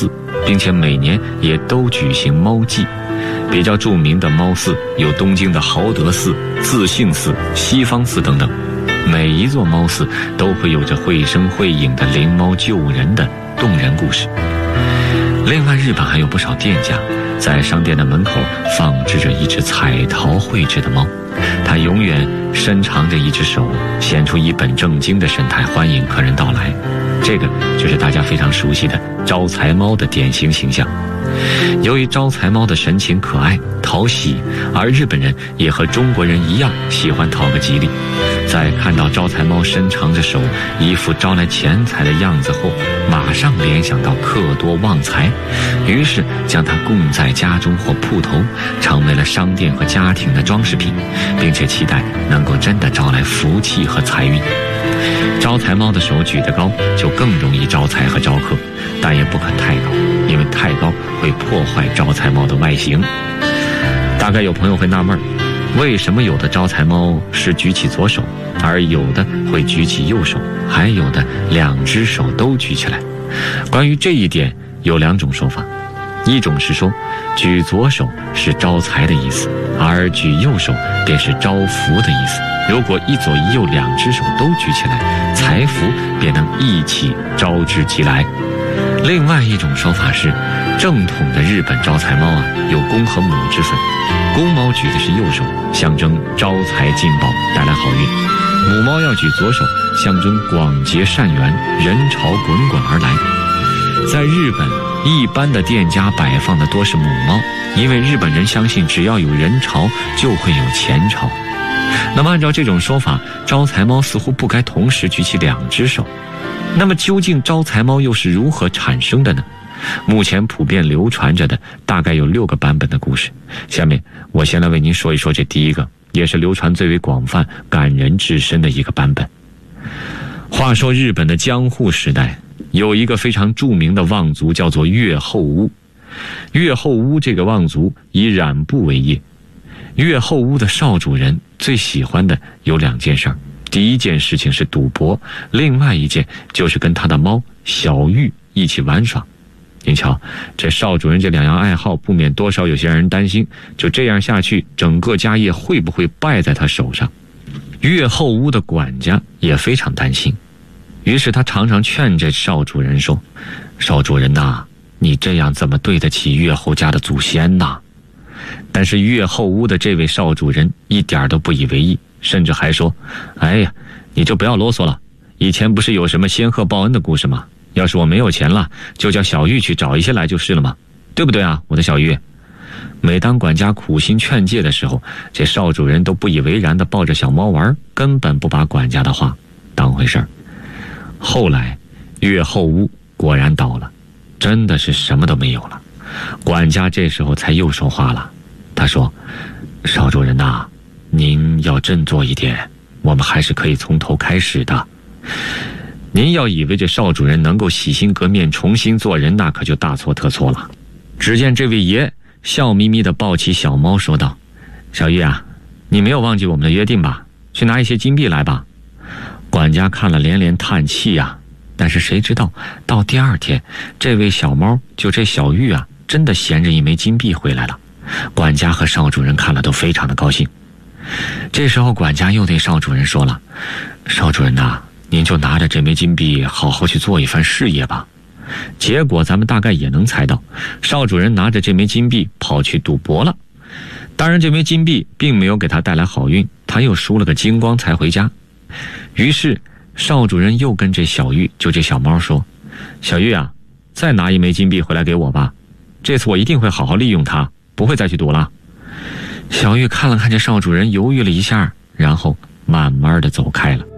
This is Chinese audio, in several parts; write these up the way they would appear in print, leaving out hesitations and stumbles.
寺，并且每年也都举行猫祭。比较著名的猫寺有东京的豪德寺、自性寺、西方寺等等，每一座猫寺都会有着绘声绘影的灵猫救人的动人故事。另外，日本还有不少店家在商店的门口放置着一只彩陶绘制的猫，它永远伸长着一只手，显出一本正经的神态，欢迎客人到来。这个就是大家非常熟悉的招财猫的典型形象。由于招财猫的神情可爱讨喜，而日本人也和中国人一样喜欢讨个吉利，在看到招财猫伸长着手，一副招来钱财的样子后，马上联想到克多旺财，于是将它供在家中或铺头，成为了商店和家庭的装饰品，并且期待能够真的招来福气和财运。招财猫的手举得高，就更容易招财和招客，但也不可太高，因为太高会破坏招财猫的外形。大概有朋友会纳闷，为什么有的招财猫是举起左手，而有的会举起右手，还有的两只手都举起来？关于这一点有两种说法，一种是说举左手是招财的意思，而举右手便是招福的意思。如果一左一右两只手都举起来，财福便能一起招之即来。另外一种说法是，正统的日本招财猫有公和母之分，公猫举的是右手，象征招财进宝，带来好运；母猫要举左手，象征广结善缘，人潮滚滚而来。在日本，一般的店家摆放的多是母猫，因为日本人相信只要有人潮就会有钱潮。那么按照这种说法，招财猫似乎不该同时举起两只手。那么究竟招财猫又是如何产生的呢？目前普遍流传着的大概有6个版本的故事，下面我先来为您说一说这第一个，也是流传最为广泛、感人至深的一个版本。话说日本的江户时代，有一个非常著名的望族叫做越后屋。越后屋这个望族以染布为业，越后屋的少主人最喜欢的有2件事儿。第一件事情是赌博，另外一件就是跟他的猫小玉一起玩耍。您瞧，这少主人这2样爱好，不免多少有些让人担心，就这样下去，整个家业会不会败在他手上？越后屋的管家也非常担心，于是他常常劝这少主人说：“少主人呐，你这样怎么对得起越后家的祖先呐？”但是越后屋的这位少主人一点都不以为意，甚至还说：“哎呀，你就不要啰嗦了，以前不是有什么仙鹤报恩的故事吗？要是我没有钱了，就叫小玉去找一些来就是了嘛，对不对啊，我的小玉？”每当管家苦心劝诫的时候，这少主人都不以为然地抱着小猫玩，根本不把管家的话当回事儿。后来越后屋果然倒了，真的是什么都没有了。管家这时候才又说话了，他说：“少主人呐，您要振作一点，我们还是可以从头开始的。您要以为这少主人能够洗心革面重新做人，那可就大错特错了。”只见这位爷笑眯眯地抱起小猫说道：“小玉啊，你没有忘记我们的约定吧？去拿一些金币来吧。”管家看了连连叹气呀，但是谁知道到第2天，这位小猫就这小玉啊，真的衔着1枚金币回来了。管家和少主人看了都非常的高兴。这时候管家又对少主人说了：“少主人呐，您就拿着这枚金币好好去做一番事业吧。”结果咱们大概也能猜到，少主人拿着这枚金币跑去赌博了。当然这枚金币并没有给他带来好运，他又输了个精光才回家。于是少主人又跟这小玉，就这小猫说：“小玉啊，再拿1枚金币回来给我吧，这次我一定会好好利用它，不会再去赌了。”小玉看了看这少主人，犹豫了一下，然后慢慢的走开了。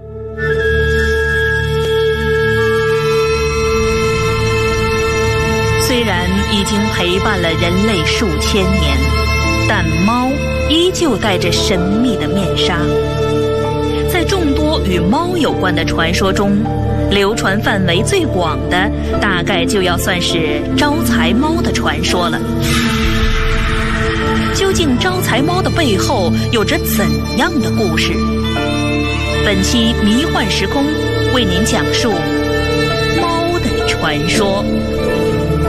虽然已经陪伴了人类数千年，但猫依旧戴着神秘的面纱。在众多与猫有关的传说中，流传范围最广的大概就要算是招财猫的传说了。究竟招财猫的背后有着怎样的故事？本期迷幻时空为您讲述猫的传说。